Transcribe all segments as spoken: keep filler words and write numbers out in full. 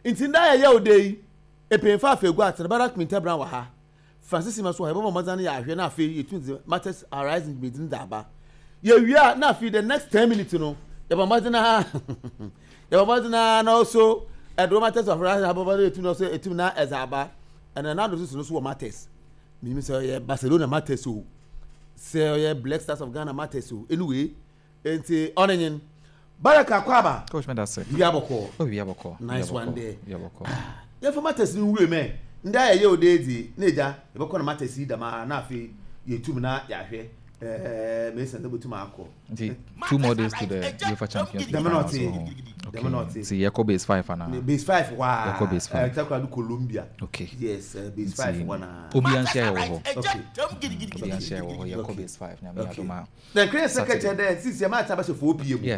Inti nda ya ye odei e penfa afegu at Barak Mintabran wa ha Francis Maso ha bo mazan ya ahwe na afi yetu matters arising within the aba ye wia na afi the next ten minutes no ye ba mazan ha ye ba mazan na also e do matters of arising aba ba yetu no so etu na ezaba and na do so so matters me me say Barcelona matters so say Black Stars of Ghana matters so anyway enti onenyin Baraka Kwaba coach me that say we aboko oh we aboko nice one day we aboko ye for matters ni we me nda ye odezi neja e beko na matters yi da ma na afi yetum na ya hwe eh me sense botuma akọ two more days to the UEFA Champions League the Menotti see Yako base five ana base five wa Yako base five eh takwa du Colombia okay yes uh, base five wana Obian share wo ho okay Obian share wo ho Yako base five na me adoma the create secretary there since you match about four p m yeah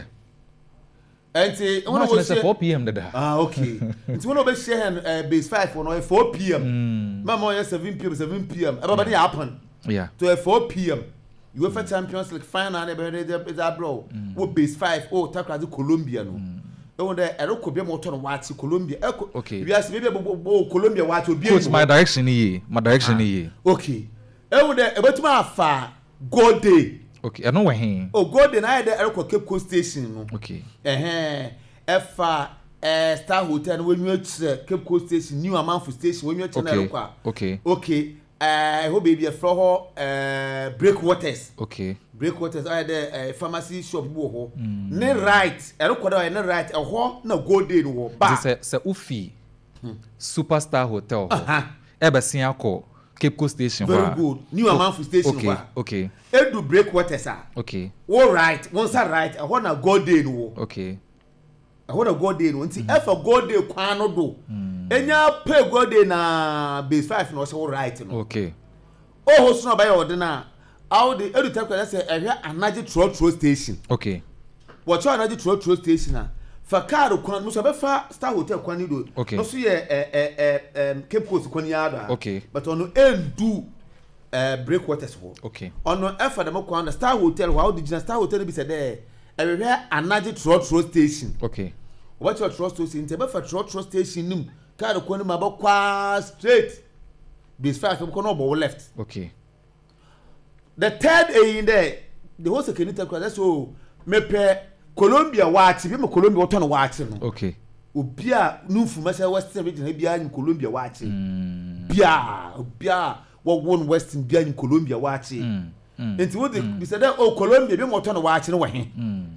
enti one was four p m dada ah okay enti one be share base five on four p m mama yes seven p m seven p m everybody happen yeah to four p m UEFA Champions League final na be is a bro wo base five oh takra di Colombia no e won dey ero ko be moto no wachi Colombia okay we as maybe bo Colombia wachi obi coach my direction here my direction here okay e won dey e betuma afa go day okay I know where he oh go day na dey ero ko Cape Coast station no okay eh eh efa eh Star Hotel no wenyu achire Cape Coast station New Amanfo station wenyu achire na ero kwa okay okay eh ho baby e fro ho eh Breakwaters okay Breakwaters are the pharmacy shop bo ho ne right e rekoda ne right e ho na golden wo ba say say ufi Superstar Hotel e be sin akọ Cape Coast station very good New Amanfo station okay okay edu Breakwaters ah okay wo right one side right e ho na golden wo okay e ho na golden wo nti e fa golden kwan no do enya pay golden na base five no so right no okay oh host no ba ya odina how the edu take say ehwe anaje tro tro station okay watch anaje tro tro station na fa car kwan no so be fa Star Hotel kwan ni do okay. no so ye eh eh eh Cape Coast kwan ya da okay but ono endu eh Breakwaters ho okay ono efa dem kwan Star Hotel how the Star Hotel be say there ehwe anaje tro tro station okay watch your tro tro station be fa tro tro station nim car kwan ni ma ba kwa straight base five ko no bo left okay the third a in there the whole security that's so me pe Colombia watch be me Colombia wato no watch no okay obia nufu masa western region bia in Colombia watch bia obia wo won western bia in Colombia watch enti wo be say that oh Colombia be wato no watch no we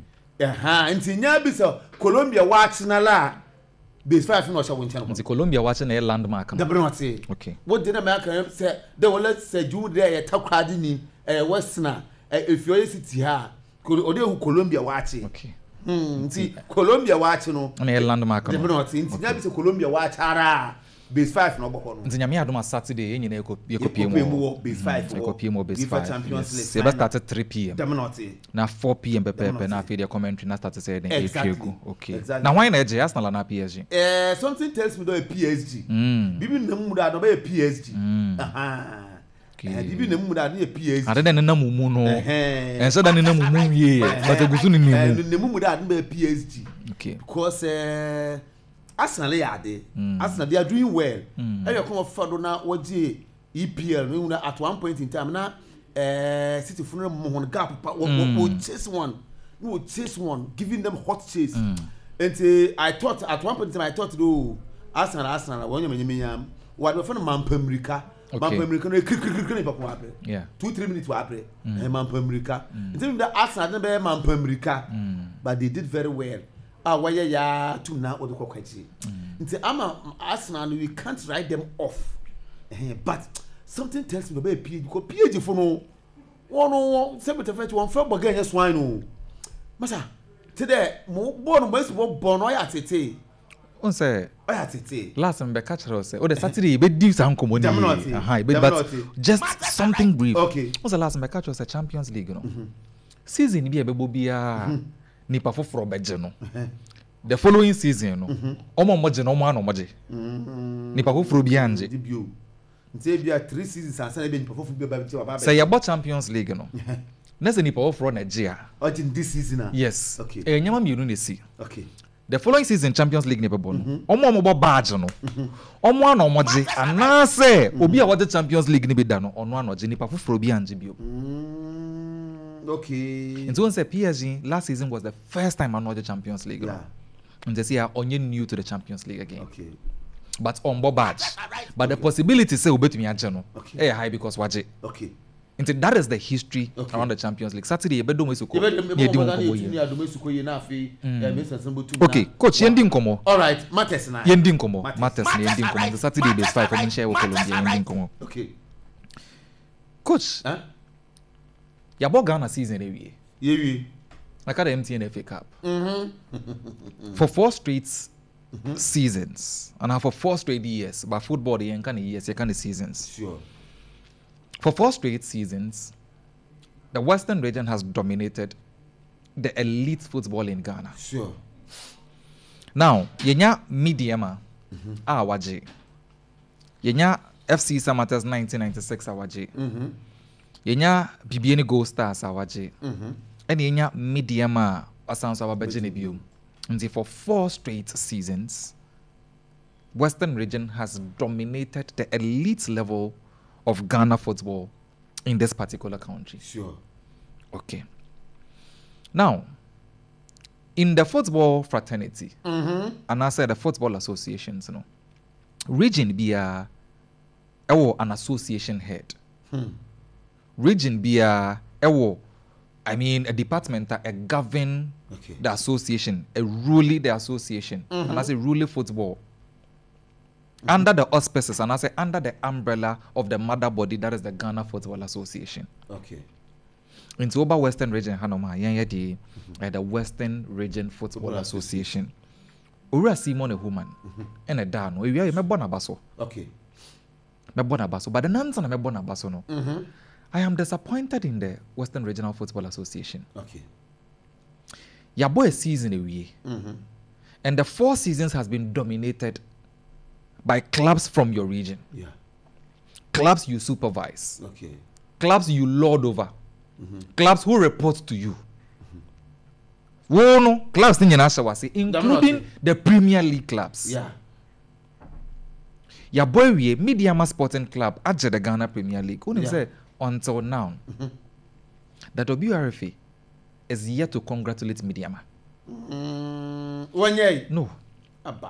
eh ha enti nya bi say Colombia watch na la base five no shawo nchen nti Colombia watch na landmark no dabro ati okay what did America say they will let say you there ya takwadi ni eh western if you city ha ode hu Colombia wachi okay hmm nti Colombia wachi no na landmark no dabro ati nti nya bi say Colombia wachi ara base five no boko no nti nyame adoma Saturday enyi na eko eko pm base five eko pm base five Champions League se ba start at three p m dabro ati na four p m pepe na afide commentary na start say den exactly. okay exactly. na why na eje Arsenal na P S G eh something tells me that a P S G mm bibi na mu da no be P S G mm. aha eh bibi na mu da no P S G ade na mumu no eh enso da na mumu wie but egusu ni eh mumu na mu da no be P S G okay because uh, Arsenal ya de mm. Arsenal they are doing well mm. e come fado na waje E P L no at one point in time na eh City funeral mo gap pa we chase one we chase one giving them hot chase mm. and uh, I thought at one point in time I thought do Arsenal Arsenal won nyamenya what we find Mampamrika Mampamrika no krikrik ni papa abre yeah two three minutes wa abre eh Mampamrika until the Arsenal be Mampamrika but they did very well ah why ya to na odiko kwachi until ama Arsenal we can't write them off eh but something tells me be P G because P G for no one no seventy-five one for boga swine no masa today mo born mo mo born o ya tete on say o ya tete last time be catch us say o the Saturday be do some comedy aha but just something brief okay on say last time be catch us Champions League no season bi e be bo bia nipa foforo beje no the following season no omo mo je no mo ano mo je nipa foforo bi anje nti bia three seasons ansa na be nipa foforo bi ba bi ba say about Champions League no na se nipa foforo na je a in this season yes okay e nyama mi unu na si okay the following season Champions League ne bebo no omo omo bo badge no omo ana omo je anase obi a wo the Champions League ne be da no ono ana je nipa foforo bi anje bio. Okay. And so say P S G last season was the first time I know the Champions League. Yeah. And they say only new to the Champions League again. Okay. But on bo badge. But okay. The possibility say obetumi anje no okay. eh high because waje. Okay. And that is the history okay. around the Champions League. Saturday ebedo mesuko. Okay, coach yendi nkomo. All right, Matters na. Yendi nkomo. Matters na yendi nkomo. The Saturday base five for share with Colombia yendi nkomo. Okay. Coach. Huh? Yabo Ghana season ewie. Yewie. Like the M T N F A Cup. Mhm. For four straight mm-hmm. seasons and for four straight years, but football the kind of years, the kind of seasons. Sure. For four straight seasons, the Western region has dominated the elite football in Ghana. Sure. Now, yenya Mediama mm-hmm. awaje. Yenya F C Samatters nineteen ninety-six awaje. Mhm. Yenya B B N Gold Stars awaje. Mhm. And yenya Mediama asanso awabeje ne biom. And for four straight seasons, Western region has dominated the elite level of Ghana football in this particular country. Sure. Okay. Now, in the football fraternity, Mm-hmm. and I said the football associations, you know, region be a ewo an association head. Hmm. Region be a ewo, I mean a department that a govern Okay. the association, a ruling the association, Mm-hmm. and I say ruling football. Mm-hmm. Under the auspices, and I say under the umbrella of the mother body, that is the Ghana Football Association. Okay. Into over Western Region, Hanoma, yeah, the uh, the Western Region Football, Football Association. Ura Simon a woman, and a dan. We are me bonabaso. Okay. Me bonabaso, but the nonsense me bonabaso no. Mm-hmm. I am disappointed in the Western Regional Football Association. Okay. Your boy season away, Mm-hmm. and the four seasons has been dominated by clubs from your region. Yeah. Clubs you supervise. Okay. Clubs you lord over. Mm-hmm. Clubs who report to you. Mm-hmm. no clubs in Yanashawasi, including the Premier League clubs. Yeah. Your boy we Mediama Sporting Club at the Ghana Premier League. Who Yeah. say until now, Mm-hmm. the W R F A is yet to congratulate Mediama. Mm, one year. No. Abba.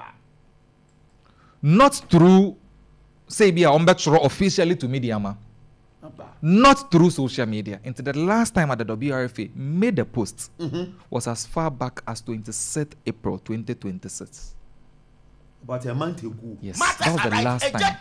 Not through say be a officially to Mediama. Abba. Not through social media. Until the last time at the W R F A made a post Mm-hmm. was as far back as twenty-sixth April twenty twenty-six. But a month ago. Yes, that was the last time.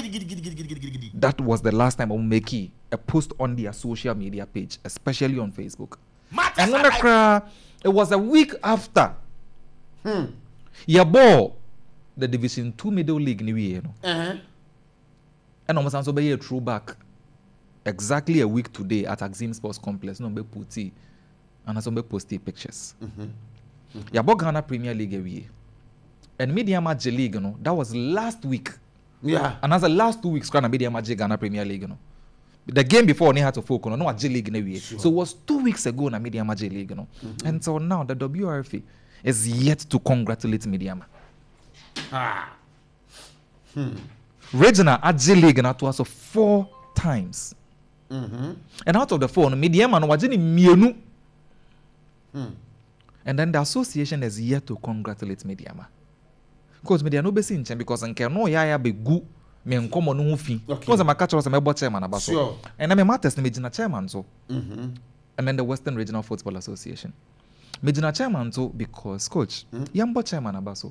That was the last time I will make a post on their social media page, especially on Facebook. And when I it was a week after. Hmm. Your ball, the Division Two Middle League, you know. Uh-huh. And almost also be a throwback. Exactly a week today at Axim Sports Complex, no be putty, and also be posted pictures. Mm-hmm. Mm-hmm. Your ball Ghana Premier League away. And Mediama J League, you know, that was last week. Yeah. And as the last two weeks, Ghana Mediama J Ghana Premier League, you know. The game before they had to focus on no J League in a way. Sure. So it was two weeks ago na Mediama J League, you know. Mm-hmm. And so now the W R F A is yet to congratulate Mediama. Ah. Hmm. Regional at J League na to us four times. Mm-hmm. And out of the four, Mediama no wajini mienu. Hmm. And then the association is yet to congratulate Mediama. Because Mediama no be seen because nke no ya ya be gu me nkomo no hu fi. Because I'm a catcher so me bo chairman abaso. Sure. And I me matters me gina chairman so. Mm-hmm. And then the Western Regional Football Association. Me gina chairman so because coach, mm-hmm. yambo chairman abaso.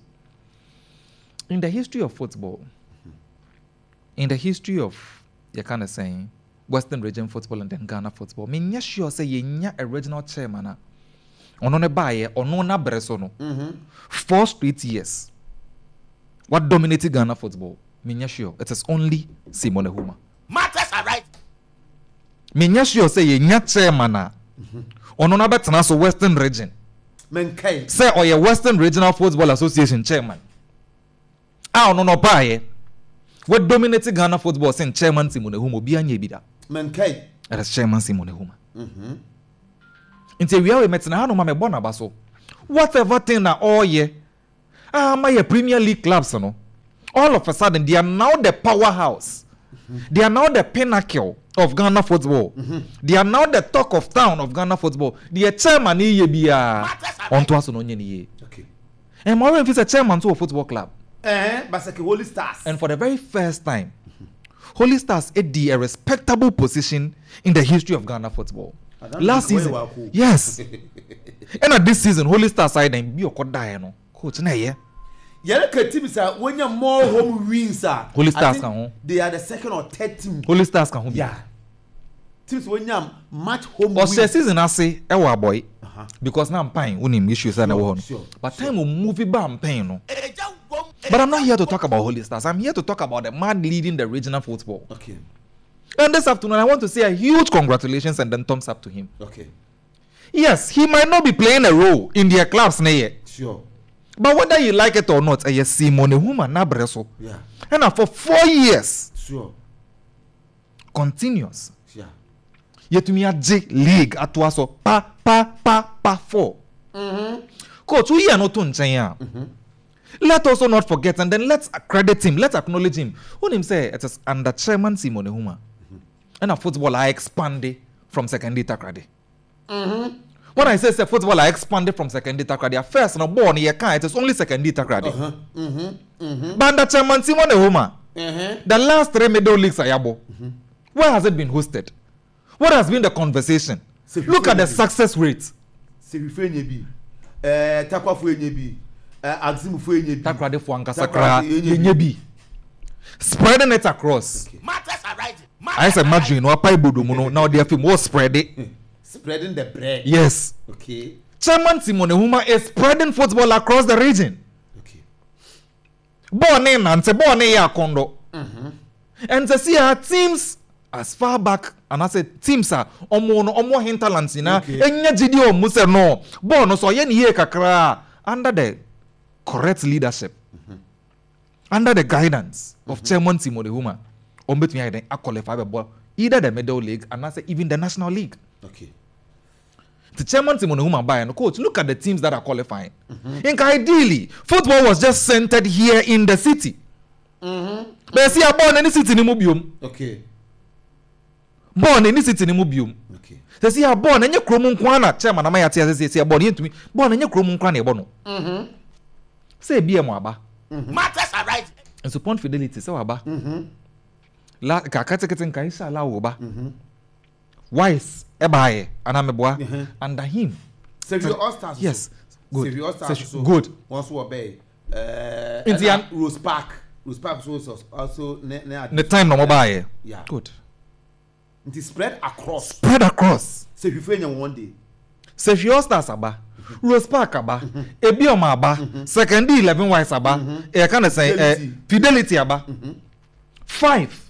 In the history of football, mm-hmm. in the history of you kind of saying Western Region football and then Ghana football, me nya sure say ye nya a regional chairman a ono ne baye ono na breso no. Mm-hmm. Four straight years. What dominated Ghana football? Me nya sure it is only Simon Ehuma. Matters are right. Me nya sure say ye nya chairman a ono na betena so Western Region. Menkai. Say or ye Western Regional Football Association chairman. Ah ono no baye. What dominated Ghana football saying chairman Simon Ehuma obi anya bi da. Menkai. It is chairman Simon Ehuma. Mhm. Until we are metena ha no ma me bona ba so. Whatever thing na all ye ah my Premier League clubs no all of a sudden they are now the powerhouse. Mm-hmm. They are now the pinnacle of Ghana football. Mm-hmm. They are now the talk of town of Ghana football. The chairman here be a on to us on ye. Okay. And more if it's a chairman to a football club. Eh, but like Holy Stars. And for the very first time, mm-hmm. Holy Stars had a respectable position in the history of Ghana football. Last season, cool. Yes. And at this season, Holy Stars side and be a no coach na yeah. Yeah, teams are when you're more home wins are Holy Stars can they are the second or third team. Holy Stars can yeah. Teams when you match home wins. Or season I say, eh, boy, uh-huh. Because now I'm paying winning issues and sure, sure, but time will move it back. I'm paying no. But I'm not here to talk about Holy Stars. I'm here to talk about the man leading the regional football. Okay. And this afternoon, I want to say a huge congratulations and then thumbs up to him. Okay. Yes, he might not be playing a role in their clubs now yet. Sure. But whether you like it or not, I see Simone Huma na breso. Yeah. And for four years. Sure. Continuous. Yeah. Yet me a J League atwaso pa pa pa pa four. Mm-hmm. Coach, we are not on China. Mm-hmm. Let also not forget, and then let's accredit him, let's acknowledge him. When him say it is under Chairman Simone Huma. Mm-hmm. And a football I expanded from secondary takrade. Mm-hmm. When I say, say football I expanded from secondary takrade, first no born here can it is only secondary takrade. Uh-huh. Mm-hmm. Mm-hmm. But under Chairman Simone Huma, uh-huh. the last three middle leagues ayabo, mm-hmm. Where has it been hosted? What has been the conversation? So look at the success rate. Serifenyebi, eh, Takwafuenyebi. Aximu for any takrade for ankasakra yenyebi spreading it across. Okay. Matters are right. I said imagine no pay bodo mu no now they have more spread it. Spreading the bread. Yes. Okay. Chairman Simone Huma is spreading football across the region. Okay. Born in and say born in Yakondo. Mhm. And to see our teams as far back and I said teams are omo no omo hinterlands na enya gidi o mu se no born no so ye ne ye kakra under the correct leadership, mm-hmm. under the guidance of mm-hmm. Chairman Simone Huma, on between I qualify for either the middle league and I say even the national league. Okay. The Chairman Simone Huma by and coach, look at the teams that are qualifying. Mm-hmm. think ideally, football was just centered here in the city. Mm-hmm. But see, I born any city in Mubium. Okay. Born any city in Mubium. Okay. So see, I born any Kromun Kwana, Chairman Amaya says, I born into me, born any Kromun Kwana bono. Mm-hmm. Say be a mwaba. Matters are right. And so point fidelity say waba. Mhm. La kakate kete nka insha Allah woba. Mhm. Wise ebaye anameboa under him. Savio All-Stars. Yes. Good. Savio All-Stars. So good. Once we obey. Uh Indian Rose Park. Rose Park also also ne ne the time no mobile. Yeah. Good. It is spread across. Spread across. So if you find one day. Savio All-Stars aba. Rose Park aba, Ebioma aba, secondary eleven wise aba, e kind of say uh, fidelity aba. Five.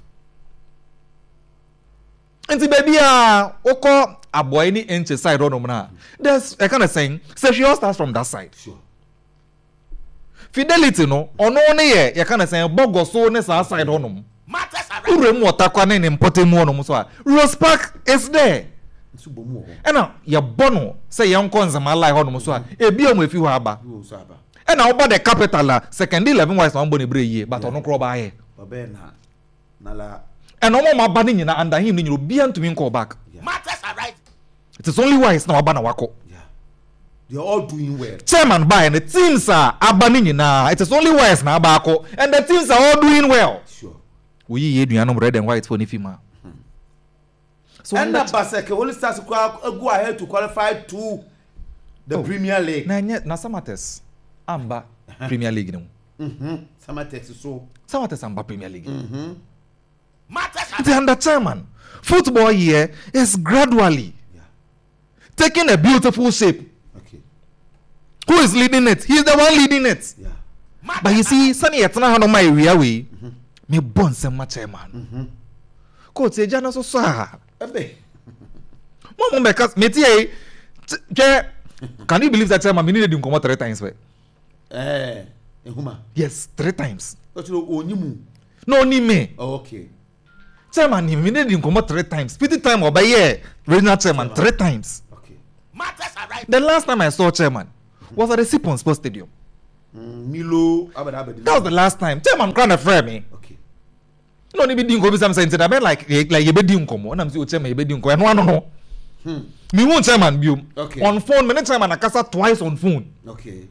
Nti baby a oko aboy ni enche side on na. There's a kind of saying, so she all starts from that side. Sure. Fidelity no, ono ne ye, you kind of saying bogo so ne sa side on. Matters are right. Urem water kwa ne important mu on so. Rose Park is there. And now your bono say young cons and my life on Muswa, a biom if you have a and now about the capital, second eleven wise on Bonnie Bray, but on no crop by and no more banning in under him, you'll be to me call back. Matters are right. It is only wise now Banawako. Yeah, they're all doing well. Chairman by and the teams are abaning now. It is only wise now, Bako, and the teams are all doing well. Sure. We no red and white for Nifima. So and that Baseke Holy Stars go ahead to qualify to the oh. Premier League. Na na Samates amba Premier League no. Mhm. Samates so. Samates amba Premier League. Mhm. The under Chairman football here is gradually yeah. taking a beautiful shape. Okay. Who is leading it? He's the one leading it. Yeah. But you see, Sunny Yatana no my area way. Me born some Chairman. Mhm. Coach Ejana so sa. Ebe. Mama because metie can you believe that Chairman me need him come three times way? Eh, Ehuma. Yes, three times. But you onimu. No ni me. Oh, okay. Chairman me need him come three times. fifty time or by year. Regional Chairman three times. Okay. The last time I saw Chairman was at the Sipon Sports Stadium. Mm, Milo, abada abada. That was the last time. Chairman Crown friend me. Okay. No, ni be di nko some sense. I been like like you be di nko mo. Na me say o chairman you be di nko. E no no no. Hmm. Me won chairman biom. Okay. On phone, me chairman akasa twice on phone. Okay.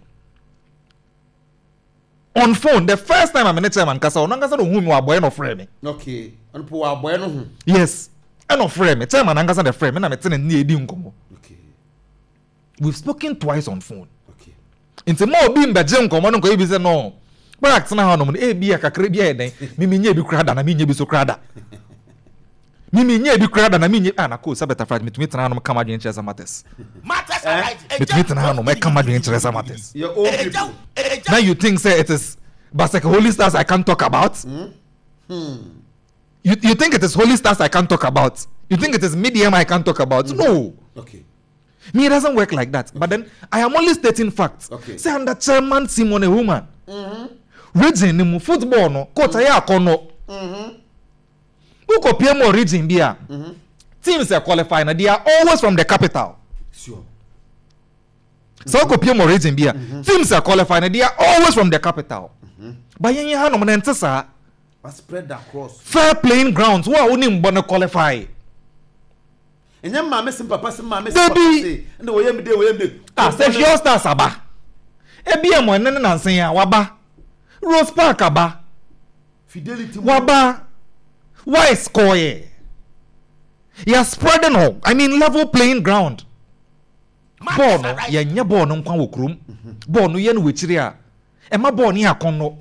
On phone, the first time I met chairman kasa on kasa do hu me wa boy no friend me. Okay. On po wa boy no hu. Yes. E no friend me. Chairman kasa the friend me na me tene ni edi nko mo. Okay. We've spoken twice on phone. Okay. Nti mo obi mbeje nkomo no nko ebi se no. Barak tena ha no mo e bi akakre bi e den. Mi mi nya bi krada na mi nya bi so krada. Mi mi nya bi krada na mi nya ah na ko sabeta friend metumi tena ha no kama dwen chesa matters. Matters are right. Metumi tena ha no me kama dwen chesa matters. Your own people. Now you think say it is but like holy stars I can't talk about? Hmm. You you think it is holy stars I can't talk about? You think it is medium I can't talk about? Mm-hmm. No. Okay. Me, it doesn't work like that. Okay. But then I am only stating facts. Okay. Say under chairman Simone Woman. Mm-hmm. Region ni mu football no coach ya akono. Mhm. Who ko P M O region bia. Mhm. Teams are qualifying and they are always from the capital. Sure. So ko P M O region bia. Teams are qualifying and they are always from the capital. Mhm. But yen ha no mo nte sa But spread across. fair playing grounds wo a woni mbo na qualify. Enya mama sim papa sim mama sim Baby. papa say. Ndo woyem de woyem de. Ah, say Pure Stars aba. Ebi emo ene na nsen ya waba. Rose Park aba. Fidelity. Waba. Why score ye? You're spreading all. I mean level playing ground. Ball no, ye nya ball no nkwa wo krom. Ball no ye no wechiri a. E ma ball ni akon no.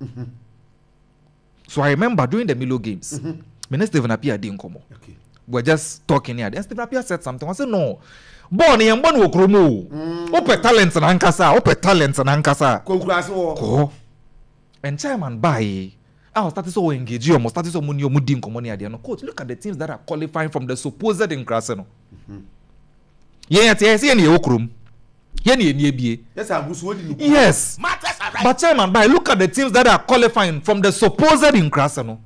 So I remember during the Milo games, Minister Stephen Appiah di nkomo. Okay. We're just talking here. And Stephen Appiah said something. I said no. Ball ni mbon wo krom o. Ope talent na nkasa, ope talent na nkasa. Konkurase wo. Ko. And chairman buy. I was starting so engaged. You must start so money. You must drink money at the end. Coach, look at the teams that are qualifying from the supposed Nkrasano. Yeah, yes, yeah, yeah, okrum. Yeah, yeah, yeah, Yes, I was waiting. yes. Matters are right. But chairman buy. Look at the teams that are qualifying from the supposed Nkrasano.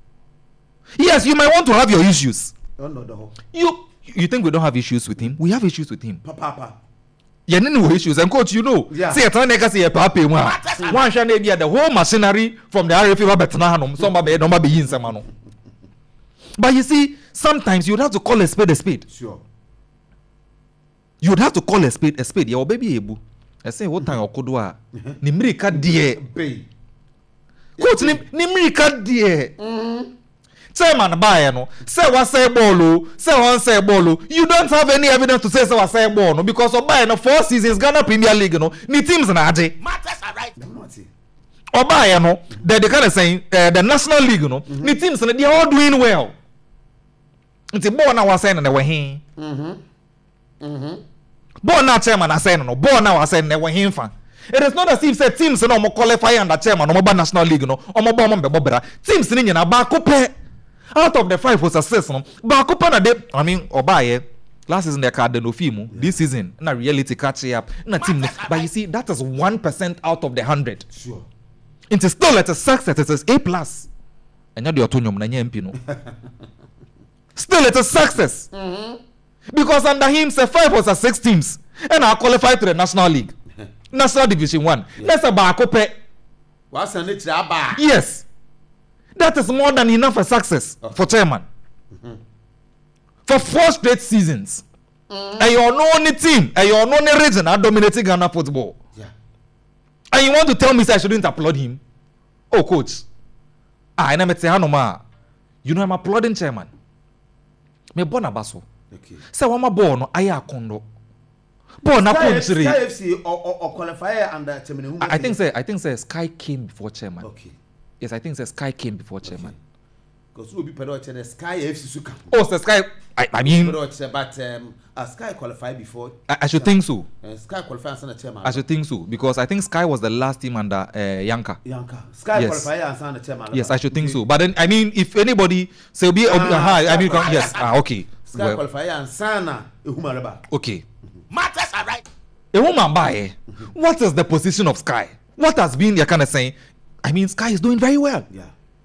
Yes, you might want to have your issues. No, no, no. You you think we don't have issues with him? We have issues with him. Papa, papa. Yeah, no issues. And coach, you know, Yeah. say a time nigga say a papi one. One shall be the whole machinery from the R F A Betnanum. Somebody don't be in some. But you see, sometimes you'd have to call a spade a spade. Sure. You'd have to call a spade a spade. Your baby able. I say what time okodwa. Nimrika die. Pay. Coach nim nimrika die. Chairman buy no. Say what say ball, say one say ball. You don't have any evidence to say say what say ball no because of buy no four seasons Ghana Premier League no. Ni teams na aje. Matters are right. I'm not saying. Oba no, they they kind of saying uh, the National League no. Mm-hmm. Ni teams na they are all doing well. Nti ball na was saying na we hin. Mhm. Mhm. Ball na chairman na saying no. Ball na was saying na we hin fan. It is not as if say teams no mo qualify under chairman no mo ba National League no. Omo ba mo be bobra. Teams ni nyina ba ko pe. Out of the five was success no. Ba ko pe na de I mean Oba ye. Last season they card no film. This season na reality catch up. Na team no. But you see that is one percent out of the one hundred. Sure. It is still at a success. It is A plus. And you're the autonomous na M P no. Still it's a success. Mhm. Because under him say five was a six teams and I qualified to the National League. National Division one. That's a bakope. What's an it aba? Yes. That is more than enough for success Okay. for chairman. For four straight seasons. And you're no only team and you're no only region that dominating Ghana football. Yeah. And you want to tell me say I shouldn't applaud him? Oh, coach. Ah, and I'm saying, ma. You know I'm applauding chairman. Me born abaso. Okay. Say one ma born no aya kondo. Born na Sky country. F C or or, or qualifier under chairman. I, I think say I think say Sky came before chairman. Okay. Yes, I think say Sky came before chairman. Because we be pedo channel Sky F C suka. Oh, say Sky. I, I mean, Pedo but um, uh, Sky qualified before. I, I should think so. Uh, Sky qualified as a chairman. I should think so because I think Sky was the last team under uh, Yanka. Yanka. Sky Yes. qualified as a chairman. Yes, I should think so. But then I mean, if anybody say be, uh, Ah, I mean, Sky yes, ah, okay, Sky well, qualified and Sana Ehumaraba. okay. Matters are right. A woman buy. What is the position of Sky? What has been your kind of saying? I mean, Sky is doing very well. Yeah.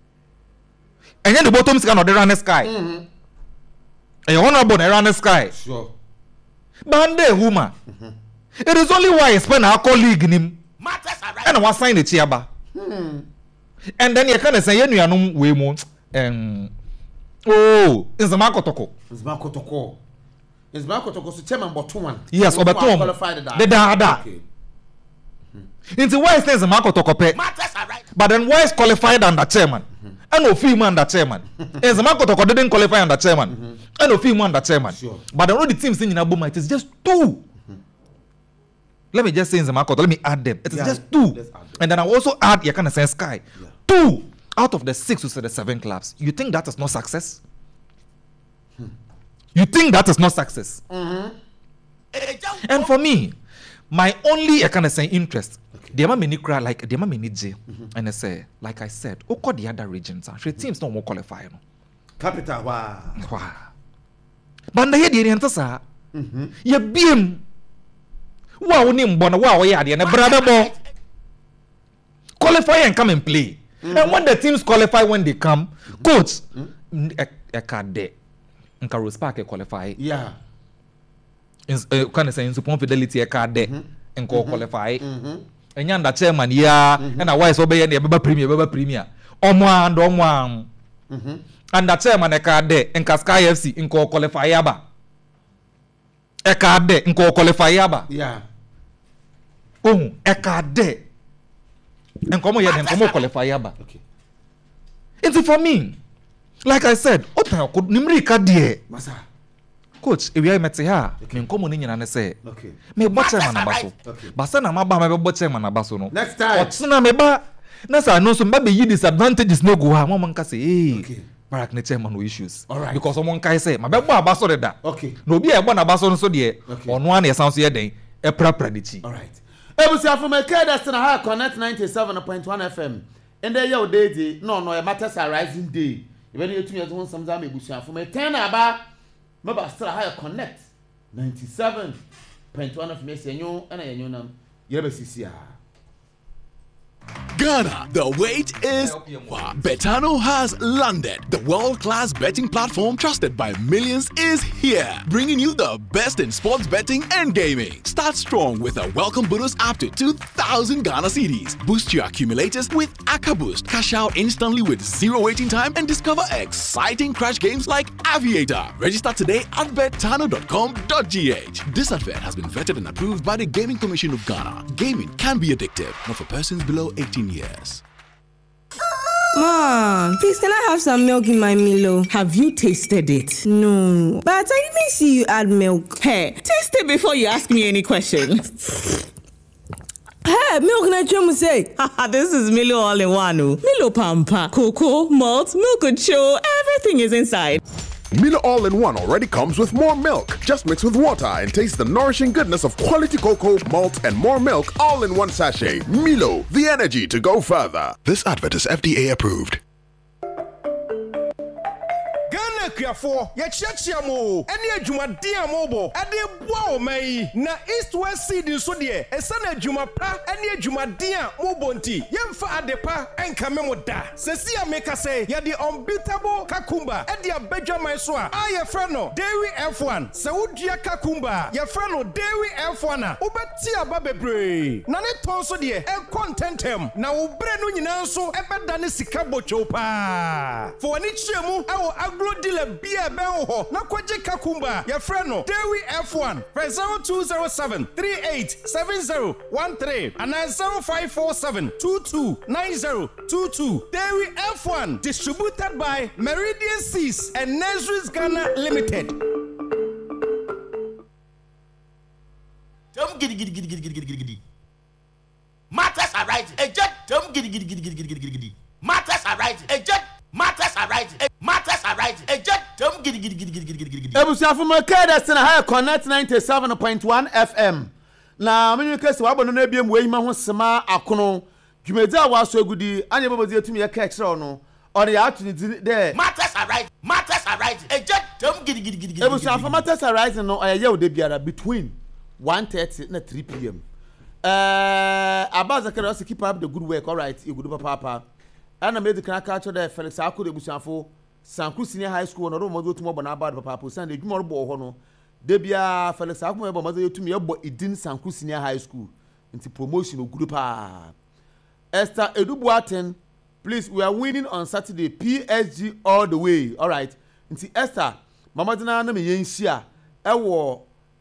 And then the bottom is kind of the running Sky. Mm-hmm. And you're honorable the running Sky. Sure. But the woman. It is only why I spend our colleague in him. Matters are right. And and was sign the chiaba. And then you can say, you know, we won't. Um, oh, it's a Marco Toko. It's Marco Toko. It's Marco Toko, so chairman, but two one. Yes, or but two. The dada. Into why is there Marco Toko pay? But then why is qualified under chairman? And no female under chairman. As Marco Toko didn't qualify under chairman. And no female under chairman. But the only teams in Abuma, it is just two. Let me just say in the market, let me add them. It is yeah, just two. And then I also add, you can say Sky. Yeah. Two out of the six to the seven clubs. You think that is not success? Hmm. You think that is not success? Mm-hmm. And for me, my only, I can say interest, the many cry like the many J. And I say, like I said, who call the other regions? Actually, teams no more qualify. No? Capital, wow. Wow. But the idea is, you beam. Wow, name bona wow yeah and brother bo qualify and come and play. Mm-hmm. And when the teams qualify when they come, coach a card there. Nka Rose Park qualify. Yeah. In uh, can say in support fidelity a card there and go qualify. And yanda chairman yeah and a wise obey and beba premier beba premier. Omo and omo. Mhm. And that chairman a card there and Sky F C in go qualify yaba. A card there in go qualify yaba. Yeah. Oh, a card there. And come here and come qualify yaba. Okay. It's for me. Like I said, what I could nimri card there. Masa. Coach, if you met her, me come on in and say, okay. Me butcher man abaso. Basa na maba me butcher man abaso no. Next time. Otsuna me ba. Nasa no so mba be disadvantages no go ha. Mo man ka say, hey. Okay. Barak ne chairman no issues. All right. Because someone kai say, mabe bo abaso de da. Okay. No bi e bo na abaso no so de. Ono an e sound so ye den. E pra pra de chi. All right. Ebusia from Ekeda na ha connect ninety-seven point one F M. And there your day no no it matters a rising day. Even you two years on some time ebusia from ten aba maba still ha connect ninety-seven point one F M say you and you nam yebesisia. Ghana, the wait is over. Betano has landed. The world-class betting platform trusted by millions is here, bringing you the best in sports betting and gaming. Start strong with a welcome bonus up to two thousand Ghana cedis. Boost your accumulators with Aka Boost. Cash out instantly with zero waiting time and discover exciting crash games like Aviator. Register today at betano dot com dot g h. This advert has been vetted and approved by the Gaming Commission of Ghana. Gaming can be addictive, not for persons below eighteen years. Mom, please can I have some milk in my Milo? Have you tasted it? No, but I didn't see you add milk. Hey, taste it before you ask me any questions. Hey, milk na chum say. This is Milo all in one. Milo Pampa, cocoa, malt, milk show, everything is inside. Milo All-in-One already comes with more milk. Just mix with water and taste the nourishing goodness of quality cocoa, malt, and more milk all in one sachet. Milo, the energy to go further. This advert is F D A approved. Kriafo ye chiachia mo ene adwuma dia mobo ade boa o mai na east west seed nso de esa na adwuma pa ene adwuma dia mobo nti yemfa adepa enka memo da sesi ameka say ye the unbeatable kakumba e dia badwa mai so a aye frɛ no Dairy F one se wodua kakumba ye frɛ no Dairy F one a obeti aba bebre na ne ton so de e contentem na wo bre no nyina nso e beda ne sika bocho pa for ani chiemu e wo agro dealer Bia Benho, Nakwaji Kakumba, your friend, Dairy F one, zero two zero seven three eight seven zero one three, and zero five four seven two two nine zero two two. Dairy F one, distributed by Meridian Seas and Nesris Ghana Limited. Don't giddy giddy giddy giddy giddy giddy giddy. Matters are right. A jet. Don't giddy giddy giddy giddy giddy giddy. Matters are right. A jet. Matters are right. Matters are right. A jet. Don't giddy giddy giddy giddy giddy giddy. Ebusia from Ekeda na ha connect ninety-seven point one F M. Na me nyeke se wabo no na biem we ma ho sema akono. Dwumedi a waso agudi anya bobozi etumi ye ka kire no. Or the opportunity there. Matters are right. Matters are right. A jet. Don't giddy giddy giddy giddy. Ebusia from Matters are right no oya ye ode biara between one thirty and three p m. Uh Abba Zakari also keep up the good work. All right, you good papa papa. And I made the cracker there Felix Aku de Busanfo Sanku Senior High School no mo to mo bona ba papa Sunday dwuma ro ho no de bia Felix Aku mo ba mazo yetumi ebo idin Sanku Senior High School nti promotion ogudu pa Esther Edubuaten, please, we are winning on Saturday. P S G all the way. All right. Nti Esther, Mama Dina na me yenhia. Ewo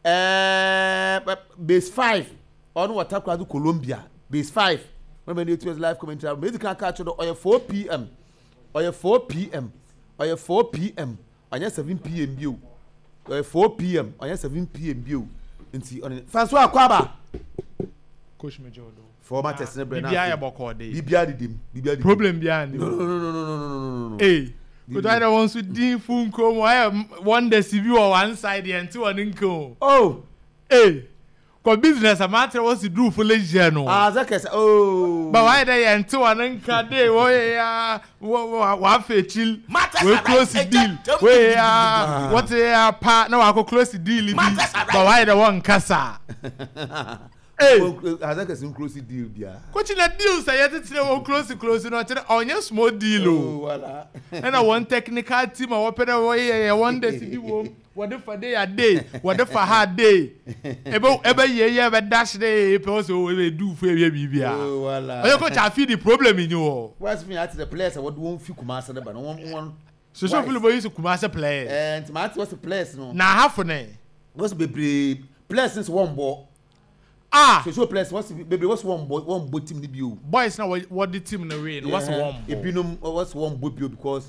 eh base five. Onu watakwa do Colombia. Base five. Remember the two live commentary. Maybe can catch you on four p m. On four p m. On four p m. On seven p m bio. On four p m. On seven p m bio. Nti on François Akwaba. Coach Major. Former test na brand. Bibia ya boko dey. Bibia di dim. Bibia di. Problem bia ni. No no no no no no no no. Eh. But I don't want to din fun ko mo I one day C V or one side and two on nko. Oh. Eh. Ko business amatre was to do for leisure no. Ah zakes oh. But why dey and two on nka dey wo ya wa fe chill. We close the deal. We ya what ya partner wa close the deal. But why dey one kasa? Hey, as I can close the deal, yeah. Coaching a deal, say yet it's close, close, not on your small deal. Oh, voila. And I want technical team, I want better way, I want this to do what if a day a day, what if a hard day. About every year, you have a dash day, also we do for your baby. Oh, voila. I coach, I feel the problem in you. What's me at the place? I would want few Kumasa, but no one. So, so feel about you to Kumasa play. And Matt was the place, no. Now, half an a. What's baby? Place since one ball. Ah, so so place what's baby what's one boy one boy team you boys now what the team in the rain what's one if you know what's one boy because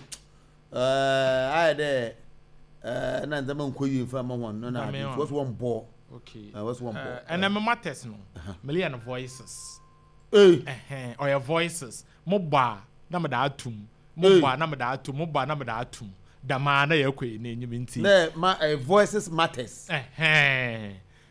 uh I there uh na ndama nko yi fa ma one no na what's one ball okay uh, what's one ball and then matters no million voices eh eh or your voices mo ba na me da atum mo ba na me da atum mo ba na me da atum da ma na yakwe na enyim nti na ma voices matters eh eh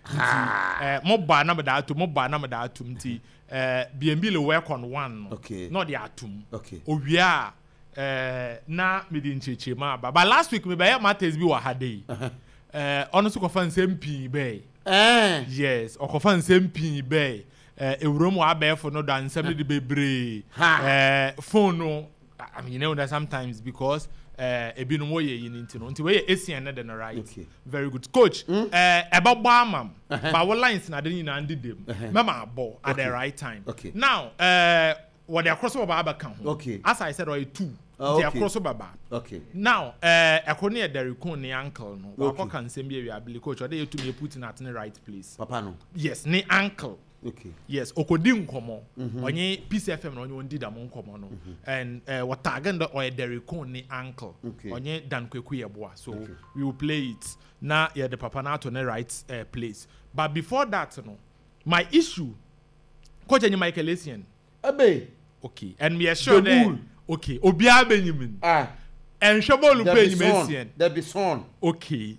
eh mo ba na me da atum mo ba na me da atum nti eh B and B le work on one okay not the atum okay owia eh na me di ncheche ma ba but last week me ba matters bi wa hade eh ono so kofa nsem pii be eh yes okofa nsem pii be eh ewurom wa abefo no da nsem de bebre eh phone no I mean you know that sometimes because eh ebinu mo ye yin nti no nti we ye asian na the right okay. Very good coach mm? eh eba bo amam ba wo lines na de nyina ndi dem mama bo at the right time okay. Now eh what the cross over aba kan ho okay. As I said or two oh, the okay. cross over ba okay. Now eh ekoni e Derrick Kun ni uncle no wa ko kan sem bi wi coach o dey to me put in at the right place papa no yes ni uncle okay. Yes okodi nkomo onye P C F M no onye ondi da mo nkomo no and uh, what target or Derrick Kun ni uncle okay. onye Dan Kweku yeboa so okay. We will play it na yeah the papa na to the right uh, place but before that no my issue coach any Michael Essien abe okay and me assure that okay obia benyimin ah and shobolu pe enyim Essien there be son okay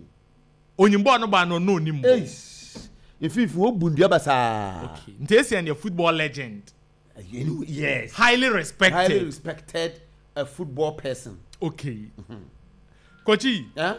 onyimbo no ba no no nimbo if if wo bundu abasa okay Essien your football legend yes highly respected highly respected a football person okay Kochi yeah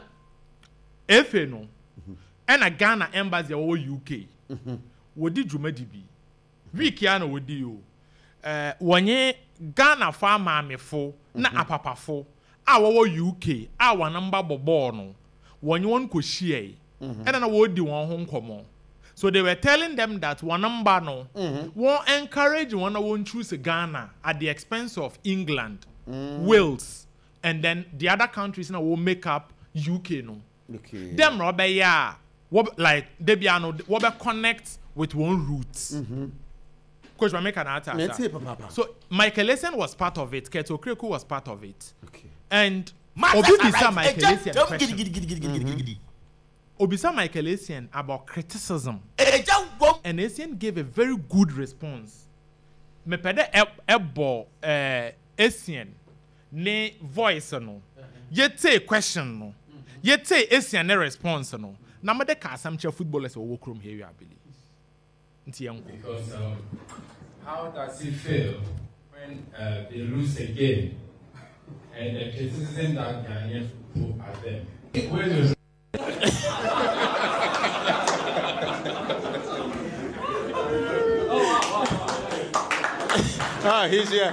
efe no and a Ghana embassy or U K wodi dwumadi bi week ya na wodi o eh wonye Ghana fa maamefo na apapafo a wo U K a wa number bobo no wonye won ko hie and na wodi won ho nkomo. So they were telling them that one number no mm-hmm. won't encourage one won't choose Ghana at the expense of England, mm. Wales, and then the other countries now will make up U K no. Okay. Them Robert yeah, what like they be ano what connect with one roots. Mm-hmm. Coach, I make an answer. So Michael Essien was part of it. Keto Kreku was part of it. Okay. And Obisa Michael Essien question. Mm-hmm. Obisa Michael Essien about criticism. And Essien gave a very good response. Me pede ebo eh Essien ne voice no. Yete question no. Yete Essien ne response no. Na me de ka asam footballers wo krom here I believe. Nti yanko. Because um, how does it feel when uh, they lose a game and the criticism that Ghanaians put at them? When ah, he's here.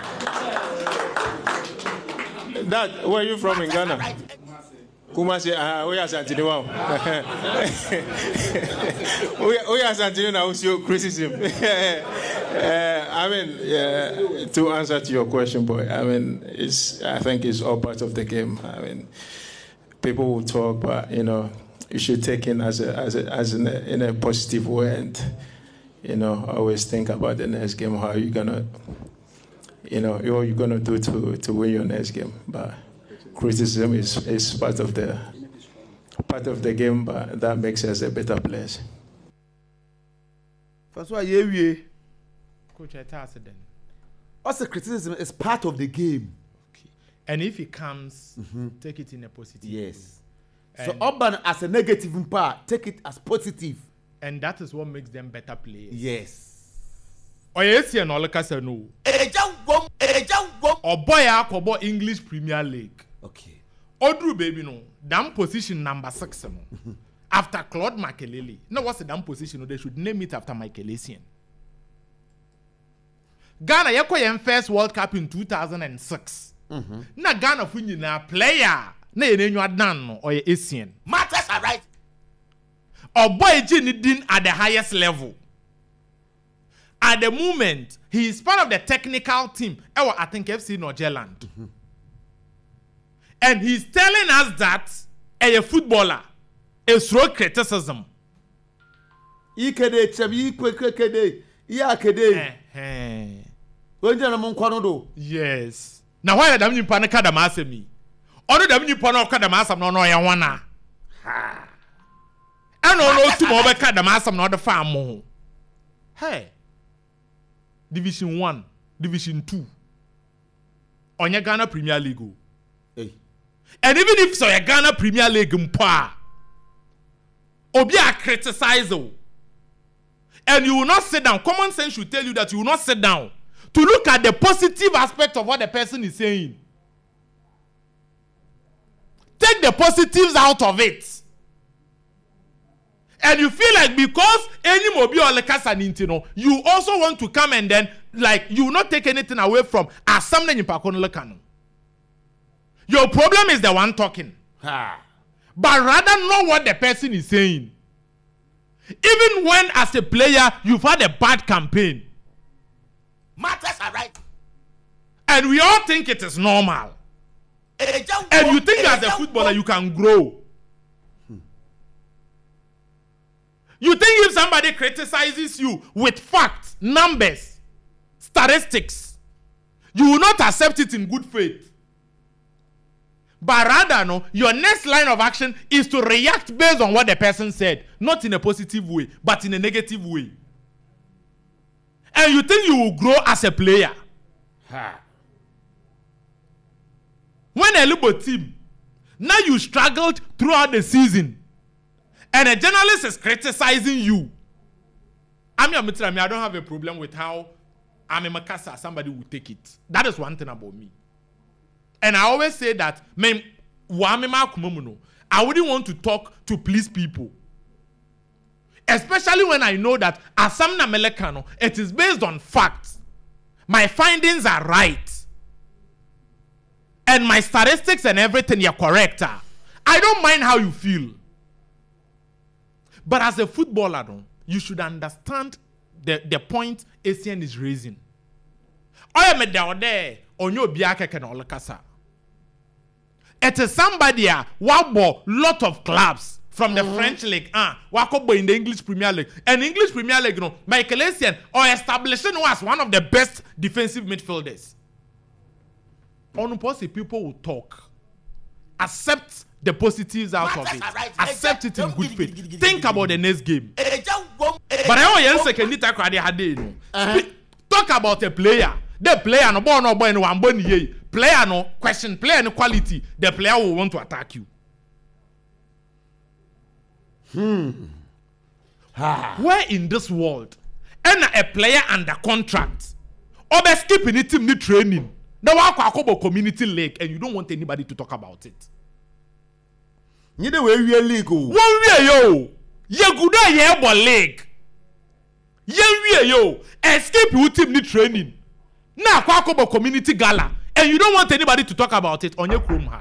Dad, where are you from in Ghana? Kumasi, ah, we are Santini. Wow. We are Santini now. Who's your criticism? Uh, I mean, yeah, to answer to your question, boy, I mean, it's, I think it's all part of the game. I mean, people will talk, but, you know, you should take in as a, as a, as in a, in a positive way and, you know, always think about the next game, how you're going to, you know, what you're going to do to, to win your next game. But criticism is, is part of the, part of the game, but that makes us a better players. That's why yeah, Coach, I tell us then. Also, criticism is part of the game. Okay. And if it comes, mm-hmm. take it in a positive. Yes. And so Urban as a negative part, take it as positive. And that is what makes them better players. Yes. Oh yes, and all the no. Or boy, I English Premier League. Okay. Odru baby no. Damn position number six no. After Claude Makelele. No, what's the damn position? They should name it after Michael Essien. Ghana yako yen first World Cup in two thousand six. Mm-hmm. Na Ghana funyi na player na yenenyu adan no or Essien. Matters are right. Or boy din at the highest level. At the moment, he is part of the technical team. Ewa I think F C Norgeland. Mm-hmm. And he's telling us that a footballer is through criticism. Ikede chabi kwekede. Ya kede. Eh. Wenje na monkwano do. Yes. Na why da mnyipa ne kada ma asemi? Ono da mnyipa no kada ma asem no no ye wana. Ha. Ano no tu mo be kada ma asem no de fa mo. Hey. Division one, Division two. Onye Ghana Premier League. Hey. And even if so a Ghana Premier League mpa. Obi a criticize o. And you will not sit down. Common sense should tell you that you will not sit down to look at the positive aspect of what the person is saying. Take the positives out of it. And you feel like because any mobile or like you also want to come and then like you will not take anything away from as something in Pakono. Your problem is the one talking. Ha. But rather know what the person is saying. Even when as a player you've had a bad campaign. Matters are right. And we all think it is normal. And you think as a footballer you can grow. Hmm. You think if somebody criticizes you with facts, numbers, statistics, you will not accept it in good faith. But rather, no, your next line of action is to react based on what the person said, not in a positive way, but in a negative way. And you think you will grow as a player. Ha. When a Lubo team, now you struggled throughout the season, and a journalist is criticizing you. I mean, I don't have a problem with how I'm a Makasa, somebody will take it. That is one thing about me. And I always say that I wouldn't want to talk to please people. Especially when I know that as Samna Melekano, it is based on facts. My findings are right. And my statistics and everything are correct. I don't mind how you feel. But as a footballer, you should understand the, the point Essien is raising. I am down there on your biaka can all kasa. It is somebody a wabo lot of clubs from the mm-hmm. French league, ah, uh, wakobo in the English Premier League. And English Premier League, you know, Michael Essien or establishing was one of the best defensive midfielders. On policy, people will talk, accept the positives out of it, accept it in good faith. Think about the next game. But I want second need to talk about a player. The player no born no born no one born ye. Player no question player no quality. The player will want to attack you. Hmm. Ha. Where in this world, and a player under contract, or be skipping it in the training. The Wako Community League, and you don't want anybody to talk about it. You know where we are legal. One way yo, you good a league. You yo, escape you team the training. Now Kwako Community Gala, and you don't want anybody to talk about it on your Chrome.